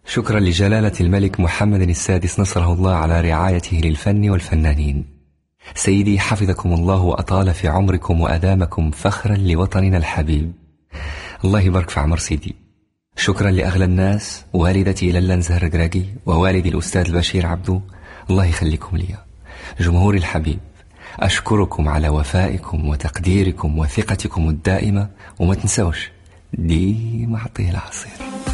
شكرا لجلالة الملك محمد السادس نصره الله على رعايته للفن والفنانين. سيدي حفظكم الله وأطال في عمركم وأدامكم فخرا لوطننا الحبيب. الله يبارك في عمر سيدي. شكرا لأغلى الناس، والدتي لالا نزهر الرقراقي ووالدي الأستاذ البشير عبدو، الله يخليكم لي. جمهوري الحبيب، أشكركم على وفائكم وتقديركم وثقتكم الدائمة، وما تنسوش ديما عطيه العصير.